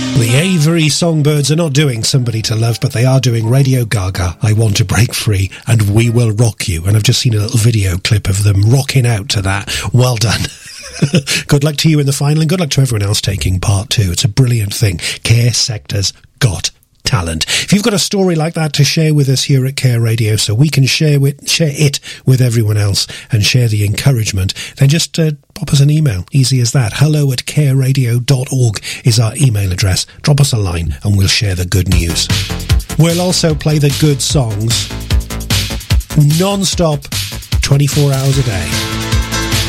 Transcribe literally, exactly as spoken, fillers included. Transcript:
The Avery Songbirds are not doing Somebody to Love, but they are doing Radio Gaga, I Want to Break Free, and We Will Rock You. And I've just seen a little video clip of them rocking out to that. Well done. Good luck to you in the final, and good luck to everyone else taking part too. It's a brilliant thing. Care Sector's got talent. If you've got a story like that to share with us here at Care Radio, so we can share with share it with everyone else and share the encouragement, then just uh, pop us an email. Easy as that. Hello at care radio dot org is our email address. Drop us a line and we'll share the good news. We'll also play the good songs non-stop, twenty-four hours a day.